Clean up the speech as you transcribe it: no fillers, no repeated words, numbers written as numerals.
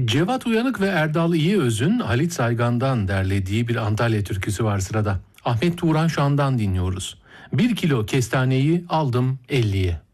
Cevat Uyanık ve Erdal İyiöz'ün Halit Saygan'dan derlediği bir Antalya türküsü var sırada. Ahmet Turan Şan'dan dinliyoruz. 1 kilo kestaneyi aldım 50'ye.